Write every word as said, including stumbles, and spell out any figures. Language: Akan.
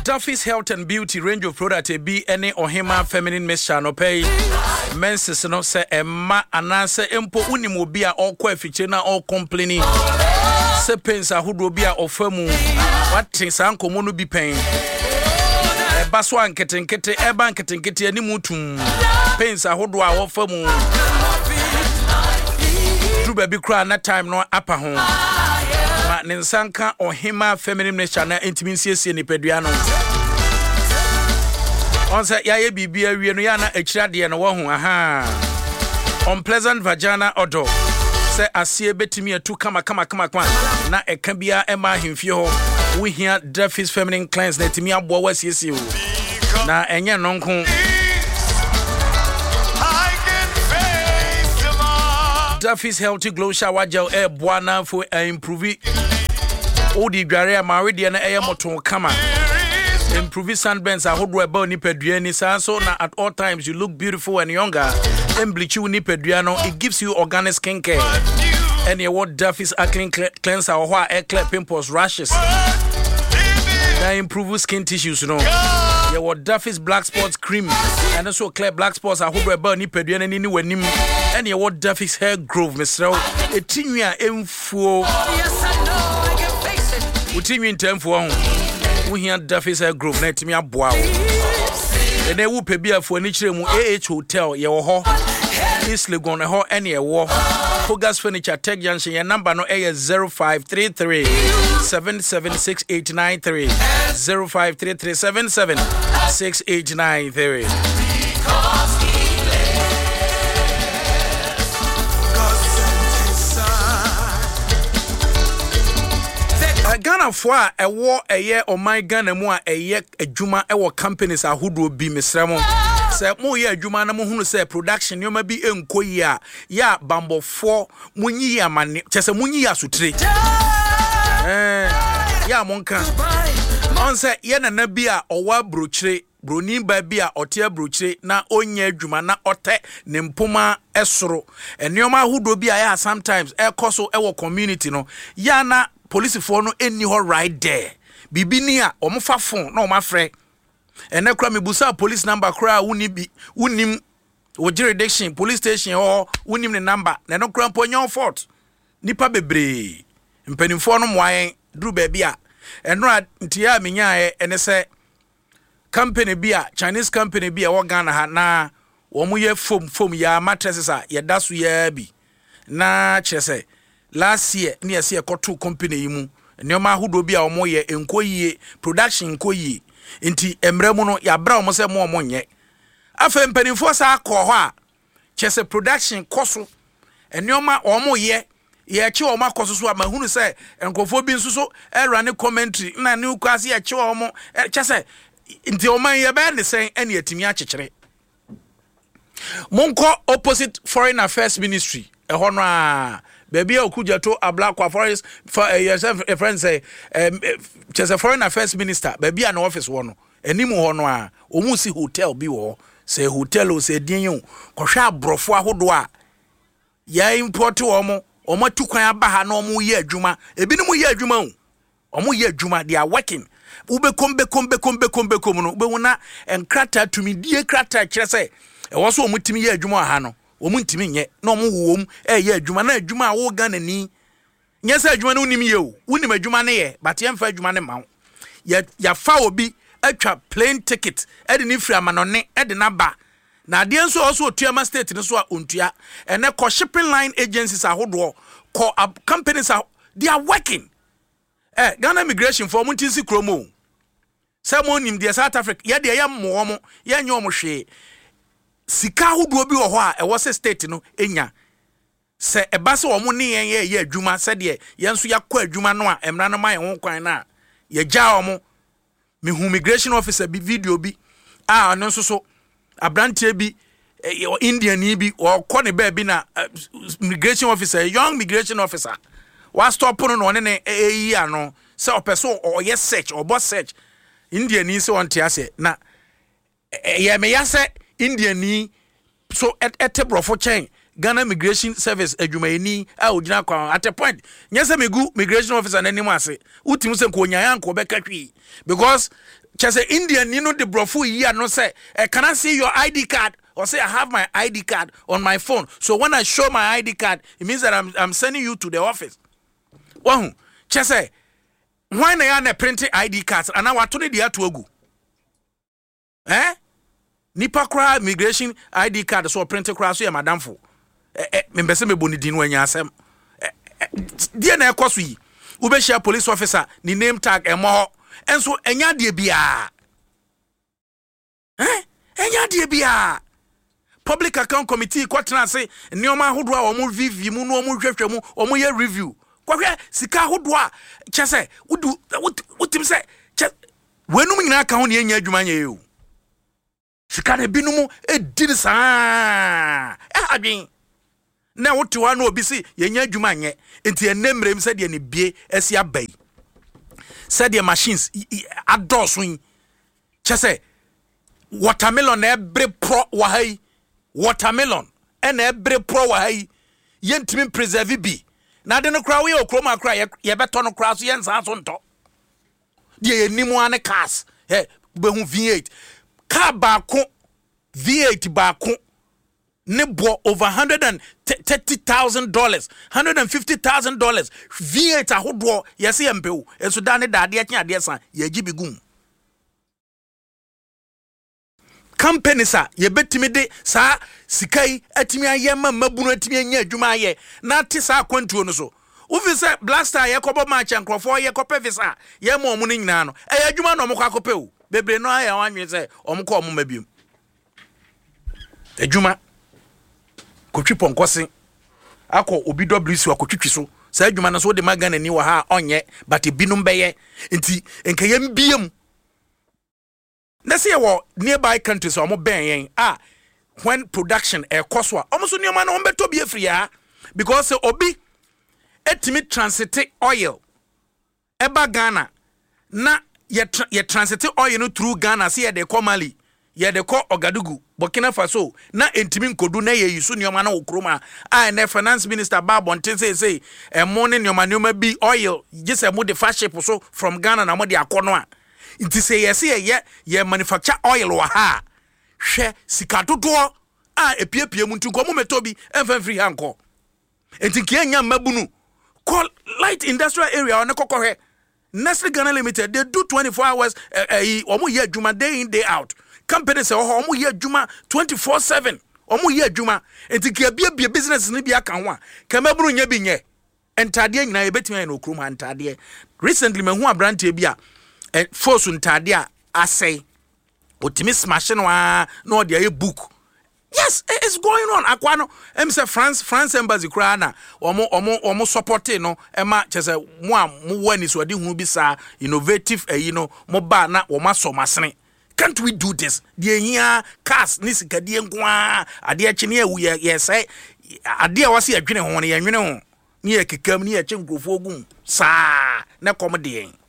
Duffy's Health and Beauty range of product e be any Ohima feminine mixture no pay menses no say emma ananse empo unim obi a okwa afiche na all complaining se pens ahodo obi a ofamu watin san komo no bi pen e baso anketenkete e ba anketenkete ani mutum pens ahodo a ofamu du baby kra na time no apa ho ma nensanka Ohima feminine mixture na intimacy ni pedua no on say ya ye bibia wie no ya na akirade no wo ho aha unpleasant vaginal odor say asie betimi atu kama kama kama kama na eka bia e ma hemfie ho wo hia Duffy's feminine cleanse na timi abo wasiesie o na enye no nko Duffy's healthy glow shower gel e boana for improve odi dware ma we de na eye moton kama improve sunburns ahodo eba ni padua ni so na at all times you look beautiful and younger embleach you ni padua no it gives you organic skin care and your what Duffy's acne cleanser or what air clear pimples rashes that improve skin tissues you know your what Duffy's black spots cream and also clear black spots ahodo eba ni padua ni ni wanim and your what Duffy's hair growth misro etinwa emfuo utinwa ntemfuo ho we hear Duffy's hair growth na timi aboa wo e na wu pe bia fo ni kire mu A H hotel ye wo ho East Legon ho ene ye wo Fogas Furniture Tech Junction your number no is zero five three three seven seven six eight nine three zero five three three seven seven six eight nine three Ghana for a war a year or my Ghana mo a year a juma our companies are who do be misremo. Say mo ye juma na mo hunu say production you may be enko ya ya bambo four munyi ya mani chese munyi ya sutre. Eh ya monka. On say ye na na bia owa brochire broni ba bia ote brochire na onye juma na ote ne mpoma esoro. Enioma who do bia ya sometimes e koso e wo community no ya na police for no any ho right there bibini a omofa phone na omafre ene kra mebusa police number kra wuni bi wunim wo jurisdiction police station or wunim ne number na no kra ponyo fort nipa bebre mpanimfo no mwayen dru ba bia eno ntia menya e ene se company bia Chinese company bia wo Ghana ha na wo mu ye foam foam ya mattresses a ye daso ya bi na chese last year ni ase ekoto company yi mu neoma ahodo bia omo ye enkoyie production enkoyie nti emremu no ya bra omo se mo omo nye afa mpanimfo sa akọ ho a chese production koso neoma omo ye ye chi omo akoso so amahunu se enkofo bi nsuso erane commentary na ne kwase ye chi omo chese nti oman ye be ne sen ene atimi akekere monko opposite foreign affairs ministry e hono a baby okuja to abla kwa forest for yourself a friend say um just a foreign affairs minister baby an office wono enimu ho no a omu si hotel bi wo say hotel o say din yo kohwa abrofo ahodo a ya import wo mo omo tukwan aba ha na omo ye adwuma ebinim ye adwuma o omo ye adwuma they are working ube kombe kombe kombe kombe komu no ube wona enkrata tumidie krata kire say e wo so omo timi ye adwuma ha no omuntimi nye na omuwom eh ye adwuma na adwuma a wo Ghana ni nye se adwuma na unim ye o unim adwuma na ye but ye mfa adwuma na ma ya ya fa obi atwa plane ticket e de ni firi amanone e de na ba na de nso also otuama state ne so a ontua ene ko shipping line agencies ahodo ko companies are they are working eh Ghana immigration for muntinsi kromo se mo nim de South Africa ye de ye mo mo ye nye omo hwe sika hodo bi wo ho a e wo se state no enya se e ba se wo mo ne yen ye ye adwuma se de ye nso yakọ adwuma no a emra no ma ye ho kwan na ye gya wo mo me hu immigration officer bi video bi a no nso so abrantie bi Indian ni bi o ko ne ba bi na immigration officer young immigration officer wa stop no no ne eyi ano se opeso o ye search o boss search Indian ni se won tia se na ye me ya se Indian ni so ete brofo chen Ghana Immigration Service adwumayeni a odina kwa at a point nyese megu migration officer na nim ase utim se ko nyan ko be katwi because chese Indian ni no de brofo yi ano say eh, can I see your I D card or say I have my I D card on my phone, so when I show my I D card it means that I'm I'm sending you to the office. Wahu chese why na ya na print I D cards and na wato ne dia to agu eh nipa kra migration I D card so print kra so ya madamfo eh eh membese me boni din wanya asem dia na ekoso yi wo be share police officer ni name tag emo enso enya de bia eh enya de bia public account committee kwatena se nioma hodo a omo vv mu no omo hwehwe mu omo ye review kwahwe sika hodo a chese wudu wutim se wenum nyina ka ho ne enya adwuma nya ye sika ne binumu edini saa eh adwen na wotiwa na obi si yenya adwuma nye enti enemrem se de ne bie esi abai se de machines adosun chese watermelon every pro wahai watermelon and every pro wahai yentimi preserve bi na de no kra we okroma kra ye beto no kra so yensa so nto de enimu ane cars he behu V eight car baako V eight baako ne bo over one hundred thirty thousand dollars, one hundred fifty thousand dollars V eight ahodo yesi empewo enso da ne da de akya ade san ye gibigum company sa ye betimi de sa sikai atimi aye ma mabunu atimi anya adwuma aye na te sa kwantuo no so ufi se blaster ye kobo match nkrofo ye kope visa ye ma omu no nyina no e adwuma no omko akope o bebre no aye wanwe se omko omu mabiem adwuma kotwi ponkosi akọ obi W C akotwitwi so sa adwuma no so de magana ni wa ha onye but binum beye nti enka yem biem na say wo nearby countries omo ben yen ah when production e koso a omo so nioma na ombeto bi afri ya because obi etimi transit oil eba Ghana na ye, tra ye transit oil no through Ghana say de ko Mali ye de ko Ogadugu Burkina Faso na entimi nkodu na ye yisu nioma na okroma ah na finance minister Babontin say say e mo ne nioma nioma bi oil just e mo de fast ship so from Ghana na mo de akono a inti say yes ye ye manufacture oil wa ha hwe sika dodo a epiepie mu ntunko mo metobi emfa free hanko enti kienya mabunu call light industrial area on kokohwe Nestle Ghana Limited they do twenty-four hours eh omo ye adwuma day in day out company say omo ye adwuma twenty-four seven omo ye adwuma enti kiabia bia business ni bia kan ho a kamabunu nya bi nye entade nyina yebetima na okrum antade recently mehu abrante bia and force untade a asay otimi smash no na ode aye book yes it's going on akwa no em say France France embassy kra na omo omo omo support no ema chese mo a mo wani so de hu bi sa innovative eh you know mo ba na wo maso masene can't we do this de hia cars ni sikadie nkoa ade a chine ewu ye say ade a wase adwene ho ne ye nwene ho ni ye kekam ni ye che nkrofo ogum sa na kom de